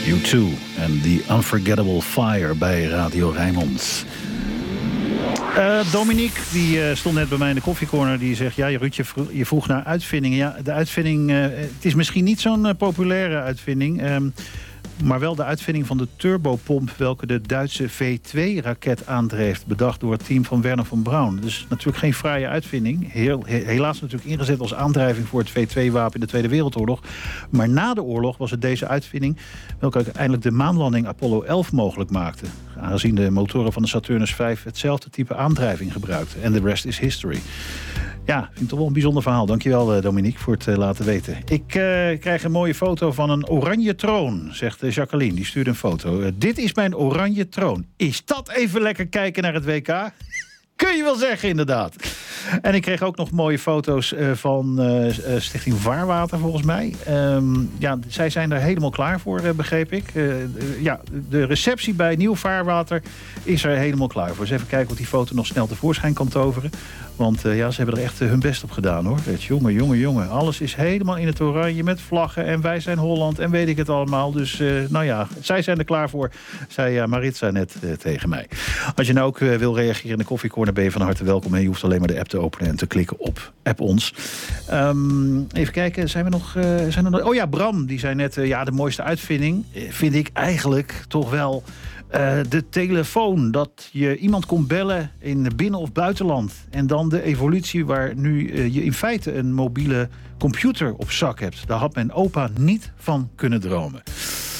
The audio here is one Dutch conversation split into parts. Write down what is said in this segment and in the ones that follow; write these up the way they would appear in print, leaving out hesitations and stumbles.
U2 en The Unforgettable Fire bij Radio Rijnmond. Dominique, die stond net bij mij in de koffiecorner. Die zegt, ja Ruud, je vroeg naar uitvindingen. Ja, de uitvinding, het is misschien niet zo'n populaire uitvinding. Maar wel de uitvinding van de turbopomp, welke de Duitse V2-raket aandreef, bedacht door het team van Wernher von Braun. Dus natuurlijk geen fraaie uitvinding. Helaas natuurlijk ingezet als aandrijving voor het V2-wapen in de Tweede Wereldoorlog. Maar na de oorlog was het deze uitvinding welke uiteindelijk de maanlanding Apollo 11 mogelijk maakte. Aangezien de motoren van de Saturnus V hetzelfde type aandrijving gebruikten. En the rest is history. Ja, vind ik toch wel een bijzonder verhaal. Dankjewel Dominique voor het laten weten. Ik krijg een mooie foto van een oranje troon, zegt Jacqueline. Die stuurde een foto. Dit is mijn oranje troon. Is dat even lekker kijken naar het WK? Kun je wel zeggen, inderdaad. En ik kreeg ook nog mooie foto's van Stichting Vaarwater, volgens mij. Ja, zij zijn er helemaal klaar voor, begreep ik. Ja, de receptie bij Nieuw Vaarwater is er helemaal klaar voor. Dus even kijken of die foto nog snel tevoorschijn kan toveren. Want ja, ze hebben er echt hun best op gedaan, hoor. Jongen. Alles is helemaal in het oranje met vlaggen. En wij zijn Holland en weet ik het allemaal. Dus nou ja, zij zijn er klaar voor. Zei Maritza net tegen mij. Als je nou ook wil reageren in de koffiecorner, ben je van harte welkom. En je hoeft alleen maar de app te openen en te klikken op App Ons. Even kijken, zijn er nog... Oh ja, Bram, die zei net... ja, de mooiste uitvinding vind ik eigenlijk toch wel... de telefoon, dat je iemand kon bellen in binnen- of buitenland. En dan de evolutie waar nu je in feite een mobiele computer op zak hebt. Daar had mijn opa niet van kunnen dromen.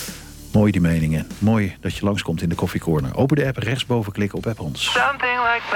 Mooi die meningen. Mooi dat je langskomt in de koffiecorner. Open de app, rechtsboven klikken op App Ons. Something like